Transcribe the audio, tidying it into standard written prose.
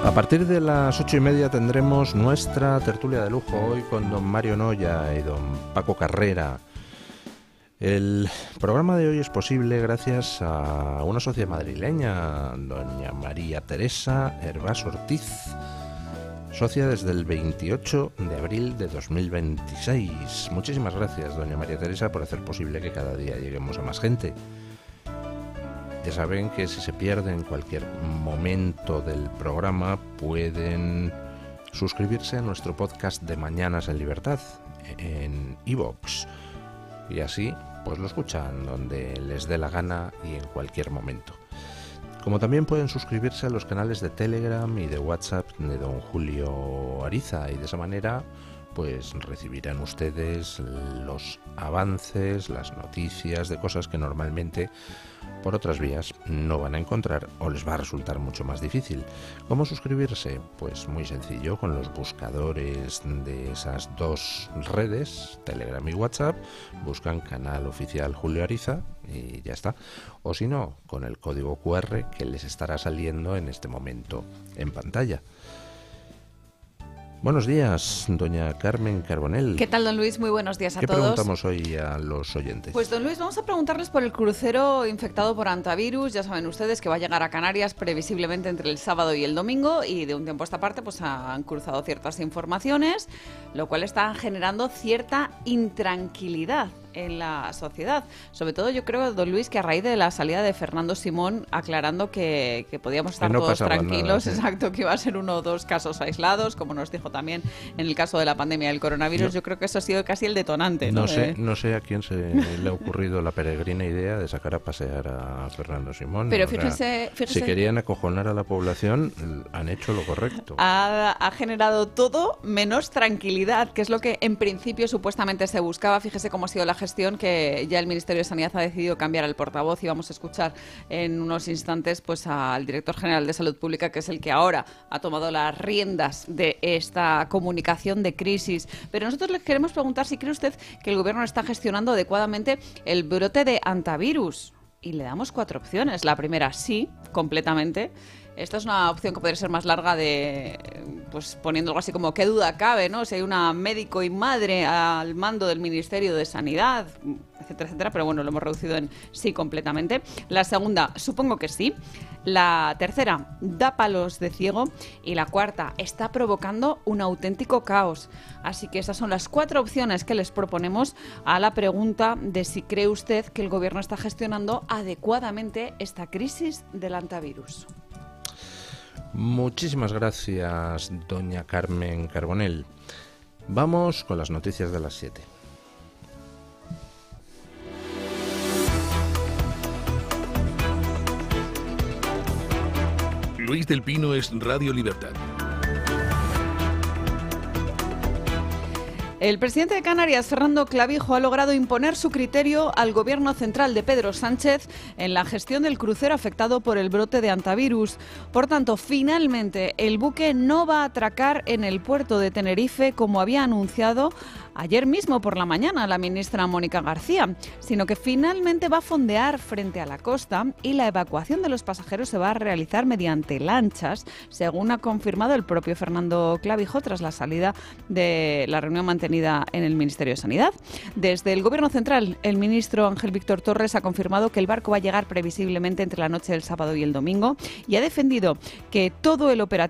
A partir de las 8:30 tendremos nuestra tertulia de lujo, hoy con don Mario Noya y don Paco Carrera. El programa de hoy es posible gracias a una socia madrileña, doña María Teresa Hervás Ortiz, socia desde el 28 de abril de 2026. Muchísimas gracias, doña María Teresa, por hacer posible que cada día lleguemos a más gente. Ya saben que si se pierden cualquier momento del programa pueden suscribirse a nuestro podcast de Mañanas en Libertad en iVoox y así pues lo escuchan donde les dé la gana y en cualquier momento. Como también pueden suscribirse a los canales de Telegram y de WhatsApp de don Julio Ariza y de esa manera pues recibirán ustedes los avances, las noticias de cosas que normalmente por otras vías no van a encontrar o les va a resultar mucho más difícil. ¿Cómo suscribirse? Pues muy sencillo, con los buscadores de esas dos redes, Telegram y WhatsApp, buscan canal oficial Julio Ariza y ya está. O si no, con el código QR que les estará saliendo en este momento en pantalla. Buenos días, doña Carmen Carbonell. ¿Qué tal, don Luis? Muy buenos días a todos. ¿Qué preguntamos hoy a los oyentes? Pues, don Luis, vamos a preguntarles por el crucero infectado por hantavirus. Ya saben ustedes que va a llegar a Canarias previsiblemente entre el sábado y el domingo, y de un tiempo a esta parte pues han cruzado ciertas informaciones, lo cual está generando cierta intranquilidad en la sociedad. Sobre todo yo creo, don Luis, que a raíz de la salida de Fernando Simón aclarando que podíamos estar todos tranquilos, nada, ¿sí? Exacto, que iba a ser 1 o 2 casos aislados, como nos dijo también en el caso de la pandemia del coronavirus. Yo creo que eso ha sido casi el detonante. No sé a quién se le ha ocurrido la peregrina idea de sacar a pasear a Fernando Simón. Pero fíjese, si querían acojonar a la población, han hecho lo correcto. Ha generado todo menos tranquilidad, que es lo que en principio supuestamente se buscaba. Fíjese cómo ha sido la gestión, que ya el Ministerio de Sanidad ha decidido cambiar el portavoz y vamos a escuchar en unos instantes pues al director general de Salud Pública, que es el que ahora ha tomado las riendas de esta comunicación de crisis. Pero nosotros le queremos preguntar si cree usted que el gobierno está gestionando adecuadamente el brote de hantavirus. Y le damos 4 opciones. La primera, sí, completamente. Esta es una opción que podría ser más larga, de pues poniendo algo así como qué duda cabe, ¿no? Si hay una médico y madre al mando del Ministerio de Sanidad, etcétera, etcétera, pero bueno, lo hemos reducido en sí completamente. La segunda, supongo que sí. La tercera, da palos de ciego. Y la cuarta, está provocando un auténtico caos. Así que esas son las 4 opciones que les proponemos a la pregunta de si cree usted que el gobierno está gestionando adecuadamente esta crisis del hantavirus. Muchísimas gracias, doña Carmen Carbonell. Vamos con las noticias de las 7. Luis del Pino es Radio Libertad. El presidente de Canarias, Fernando Clavijo, ha logrado imponer su criterio al gobierno central de Pedro Sánchez en la gestión del crucero afectado por el brote de hantavirus. Por tanto, finalmente, el buque no va a atracar en el puerto de Tenerife como había anunciado ayer mismo por la mañana la ministra Mónica García, sino que finalmente va a fondear frente a la costa y la evacuación de los pasajeros se va a realizar mediante lanchas, según ha confirmado el propio Fernando Clavijo tras la salida de la reunión mantenida en el Ministerio de Sanidad. Desde el Gobierno Central, el ministro Ángel Víctor Torres ha confirmado que el barco va a llegar previsiblemente entre la noche del sábado y el domingo y ha defendido que todo el operativo